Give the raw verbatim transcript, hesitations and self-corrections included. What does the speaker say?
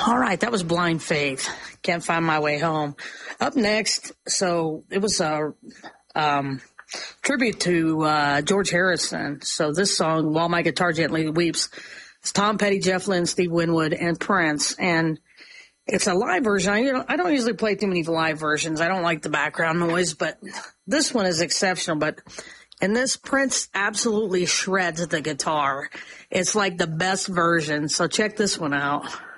All right, that was Blind Faith. Can't Find My Way Home. Up next, so it was a um, tribute to uh, George Harrison. So this song, While My Guitar Gently Weeps, it's Tom Petty, Jeff Lynne, Steve Winwood, and Prince. And it's a live version. I, you know, I don't usually play too many live versions. I don't like the background noise, but this one is exceptional. But in this, Prince absolutely shreds the guitar. It's like the best version. So check this one out.